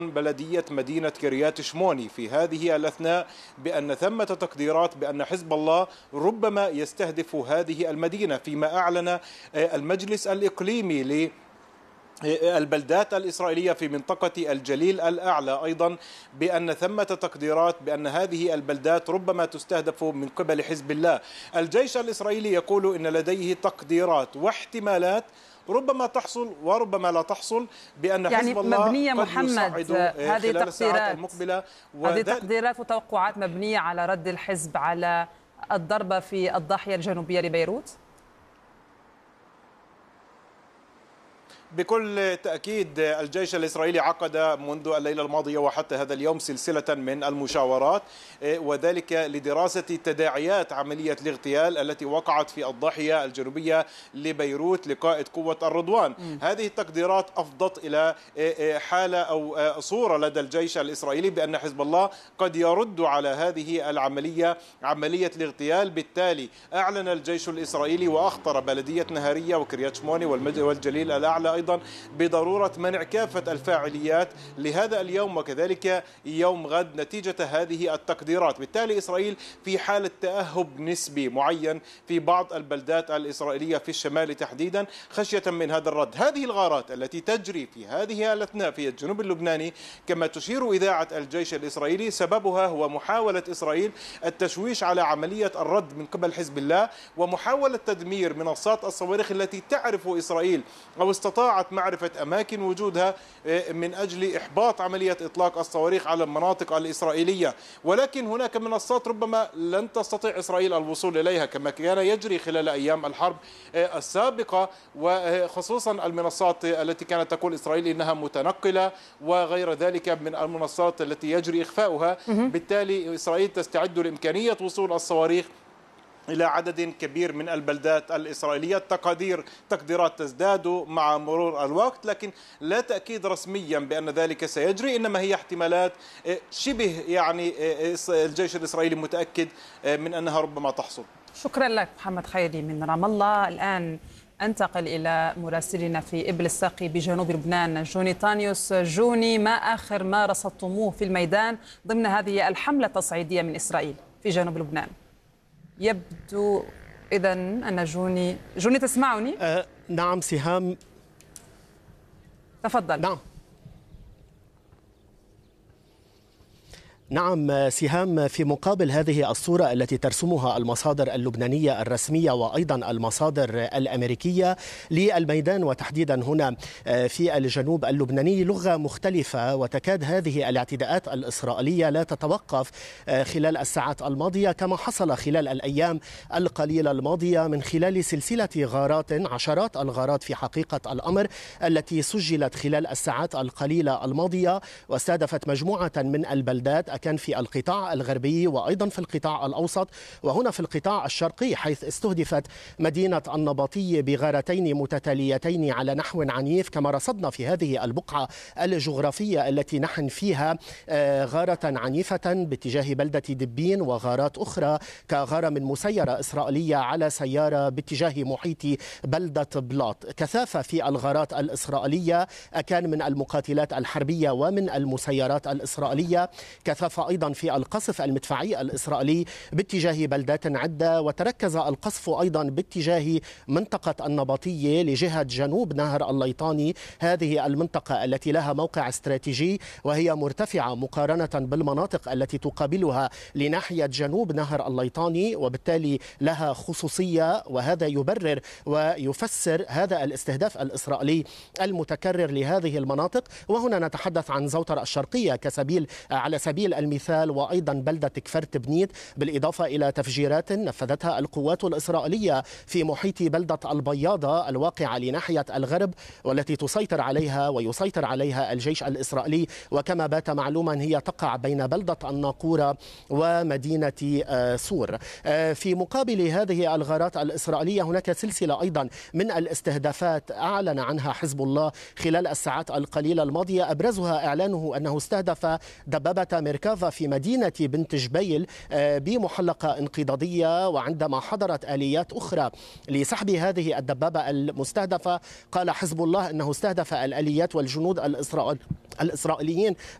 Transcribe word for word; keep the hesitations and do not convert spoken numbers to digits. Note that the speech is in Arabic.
بلدية مدينة كريات شموني في هذه الأثناء بأن ثمة تقديرات بأن حزب الله ربما يستهدف هذه المدينة، فيما أعلن المجلس الإقليمي للبلدات الإسرائيلية في منطقة الجليل الأعلى أيضا بأن ثمة تقديرات بأن هذه البلدات ربما تستهدف من قبل حزب الله. الجيش الإسرائيلي يقول إن لديه تقديرات واحتمالات ربما تحصل وربما لا تحصل بأن يعني حزب الله مبنية قد محمد يصعد هذه خلال الساعات المقبلة. هذه تقديرات وتوقعات مبنية على رد الحزب على الضربة في الضاحية الجنوبية لبيروت؟ بكل تأكيد الجيش الإسرائيلي عقد منذ الليلة الماضية وحتى هذا اليوم سلسلة من المشاورات، وذلك لدراسة تداعيات عملية الاغتيال التي وقعت في الضاحية الجنوبية لبيروت لقائد قوة الرضوان. م. هذه التقديرات أفضت إلى حالة أو صورة لدى الجيش الإسرائيلي بأن حزب الله قد يرد على هذه العملية عملية الاغتيال. بالتالي أعلن الجيش الإسرائيلي وأخطر بلدية نهارية وكريات شموني والجليل الأعلى أيضا بضرورة منع كافة الفاعليات لهذا اليوم وكذلك يوم غد نتيجة هذه التقديرات. بالتالي إسرائيل في حالة تأهب نسبي معين في بعض البلدات الإسرائيلية في الشمال تحديدا خشية من هذا الرد. هذه الغارات التي تجري في هذه الأثناء في الجنوب اللبناني كما تشير إذاعة الجيش الإسرائيلي سببها هو محاولة إسرائيل التشويش على عملية الرد من قبل حزب الله ومحاولة تدمير منصات الصواريخ التي تعرف إسرائيل أو استطاع معرفة أماكن وجودها من أجل إحباط عملية إطلاق الصواريخ على المناطق الإسرائيلية. ولكن هناك منصات ربما لن تستطيع إسرائيل الوصول إليها كما كان يجري خلال أيام الحرب السابقة، وخصوصا المنصات التي كانت تقول إسرائيل إنها متنقلة وغير ذلك من المنصات التي يجري إخفاؤها. بالتالي إسرائيل تستعد لإمكانية وصول الصواريخ إلى عدد كبير من البلدات الإسرائيلية. التقادير تقديرات تزداد مع مرور الوقت لكن لا تأكيد رسميا بأن ذلك سيجري، إنما هي احتمالات شبه يعني الجيش الإسرائيلي متأكد من أنها ربما تحصل. شكرا لك محمد خيري من رام الله. الآن أنتقل إلى مراسلنا في إبل الساقي بجنوب لبنان جوني طانيوس. جوني، ما آخر ما رصدتموه في الميدان ضمن هذه الحملة التصعيدية من إسرائيل في جنوب لبنان؟ يبدو إذن أن جوني جوني تسمعني؟ أه نعم سهام، تفضل. نعم نعم سهام، في مقابل هذه الصورة التي ترسمها المصادر اللبنانية الرسمية وأيضا المصادر الأمريكية للميدان وتحديدا هنا في الجنوب اللبناني لغة مختلفة، وتكاد هذه الاعتداءات الإسرائيلية لا تتوقف خلال الساعات الماضية كما حصل خلال الأيام القليلة الماضية من خلال سلسلة غارات، عشرات الغارات في حقيقة الأمر التي سجلت خلال الساعات القليلة الماضية واستهدفت مجموعة من البلدات كان في القطاع الغربي وأيضا في القطاع الأوسط وهنا في القطاع الشرقي، حيث استهدفت مدينة النبطية بغارتين متتاليتين على نحو عنيف كما رصدنا في هذه البقعة الجغرافية التي نحن فيها غارة عنيفة باتجاه بلدة دبين وغارات أخرى كغارة من مسيرة إسرائيلية على سيارة باتجاه محيط بلدة بلاط. كثافة في الغارات الإسرائيلية كان من المقاتلات الحربية ومن المسيرات الإسرائيلية، كثافة أيضا في القصف المدفعي الإسرائيلي باتجاه بلدات عدة، وتركز القصف أيضا باتجاه منطقة النبطية لجهة جنوب نهر الليطاني، هذه المنطقة التي لها موقع استراتيجي وهي مرتفعة مقارنة بالمناطق التي تقابلها لناحية جنوب نهر الليطاني، وبالتالي لها خصوصية، وهذا يبرر ويفسر هذا الاستهداف الإسرائيلي المتكرر لهذه المناطق. وهنا نتحدث عن زوتر الشرقية كسبيل على سبيل المثال وأيضا بلدة كفرت بنيت، بالإضافة إلى تفجيرات نفذتها القوات الإسرائيلية في محيط بلدة البياضة الواقعة لناحية الغرب والتي تسيطر عليها ويسيطر عليها الجيش الإسرائيلي، وكما بات معلوما هي تقع بين بلدة الناقورة ومدينة سور. في مقابل هذه الغارات الإسرائيلية هناك سلسلة أيضا من الاستهدافات أعلن عنها حزب الله خلال الساعات القليلة الماضية، أبرزها إعلانه أنه استهدف دبابة ميركافا في مدينة بنت جبيل بمحلقة انقضاضية، وعندما حضرت آليات أخرى لسحب هذه الدبابة المستهدفة قال حزب الله أنه استهدف الآليات والجنود الإسرائيليين